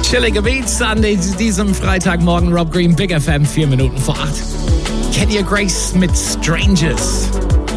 Chillige Beats an diesem Freitagmorgen. Rob Green, Big FM, 4 Minuten vor 8. Kenny Grace mit Strangers.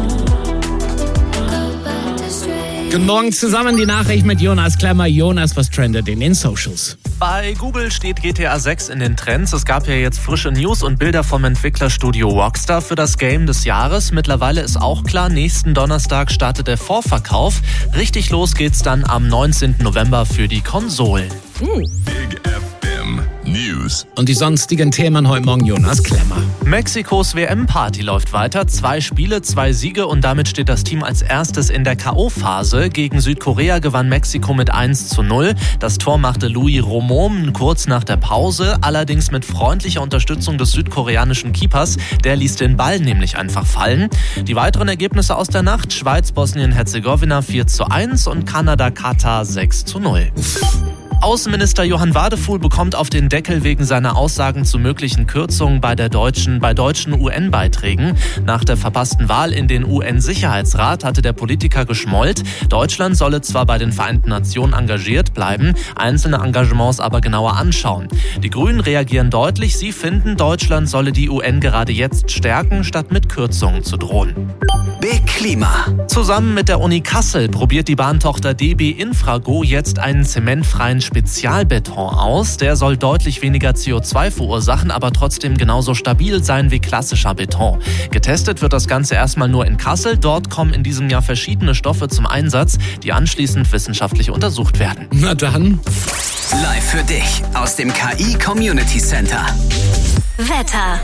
Guten Morgen zusammen, die Nachricht mit Jonas Klemmer. Jonas, was trendet in den Socials? Bei Google steht GTA 6 in den Trends. Es gab ja jetzt frische News und Bilder vom Entwicklerstudio Rockstar für das Game des Jahres. Mittlerweile ist auch klar, nächsten Donnerstag startet der Vorverkauf. Richtig los geht's dann am 19. November für die Konsolen. Big FM News. Und die sonstigen Themen heute Morgen, Jonas Klemmer. Mexikos WM-Party läuft weiter. 2 Spiele, 2 Siege und damit steht das Team als erstes in der K.O.-Phase. Gegen Südkorea gewann Mexiko mit 1:0. Das Tor machte Louis Romón kurz nach der Pause, allerdings mit freundlicher Unterstützung des südkoreanischen Keepers. Der ließ den Ball nämlich einfach fallen. Die weiteren Ergebnisse aus der Nacht: Schweiz, Bosnien-Herzegowina 4:1 und Kanada-Katar 6:0. Außenminister Johann Wadefuhl bekommt auf den Deckel wegen seiner Aussagen zu möglichen Kürzungen bei deutschen UN-Beiträgen. Nach der verpassten Wahl in den UN-Sicherheitsrat hatte der Politiker geschmollt. Deutschland solle zwar bei den Vereinten Nationen engagiert bleiben, einzelne Engagements aber genauer anschauen. Die Grünen reagieren deutlich. Sie finden, Deutschland solle die UN gerade jetzt stärken, statt mit Kürzungen zu drohen. Big Klima. Zusammen mit der Uni Kassel probiert die Bahntochter DB Infrago jetzt einen zementfreien Spezialbeton aus. Der soll deutlich weniger CO2 verursachen, aber trotzdem genauso stabil sein wie klassischer Beton. Getestet wird das Ganze erstmal nur in Kassel. Dort kommen in diesem Jahr verschiedene Stoffe zum Einsatz, die anschließend wissenschaftlich untersucht werden. Na dann. Live für dich aus dem KI Community Center. Wetter.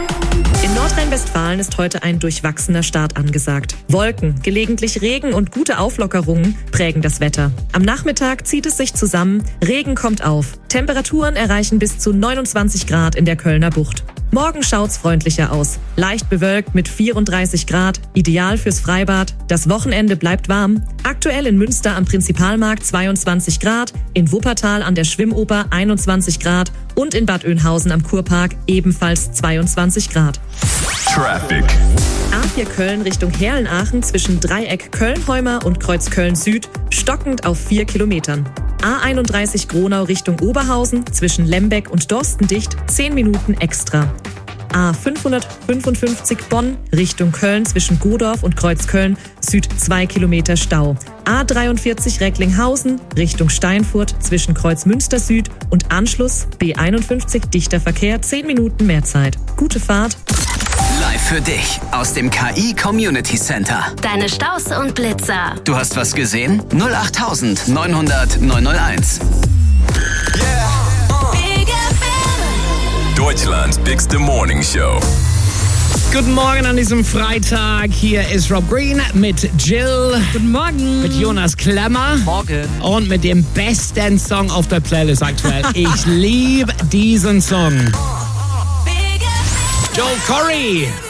In Nordrhein-Westfalen ist heute ein durchwachsener Start angesagt. Wolken, gelegentlich Regen und gute Auflockerungen prägen das Wetter. Am Nachmittag zieht es sich zusammen, Regen kommt auf. Temperaturen erreichen bis zu 29 Grad in der Kölner Bucht. Morgen schaut's freundlicher aus. Leicht bewölkt mit 34 Grad, ideal fürs Freibad. Das Wochenende bleibt warm. Aktuell in Münster am Prinzipalmarkt 22 Grad, in Wuppertal an der Schwimmoper 21 Grad und in Bad Oeynhausen am Kurpark ebenfalls 22 Grad. Traffic. A4 Köln Richtung Herlenaachen zwischen Dreieck Köln-Heumer und Kreuz Köln-Süd stockend auf 4 Kilometern. A31 Gronau Richtung Oberhausen zwischen Lembeck und Dorstendicht 10 Minuten extra. A555 Bonn Richtung Köln zwischen Godorf und Kreuzköln Süd 2 Kilometer Stau. A43 Recklinghausen Richtung Steinfurt zwischen Kreuzmünster Süd und Anschluss B51 dichter Verkehr 10 Minuten mehr Zeit. Gute Fahrt. Live für dich aus dem KI Community Center. Deine Staus und Blitzer. Du hast was gesehen? 08000 900 901. Big FM. Deutschlands bigste Morning Show. Guten Morgen an diesem Freitag. Hier ist Rob Green mit Jill. Guten Morgen. Mit Jonas Klemmer. Morgen. Und mit dem besten Song auf der Playlist aktuell. Ich liebe diesen Song. Big FM. Joel Corey.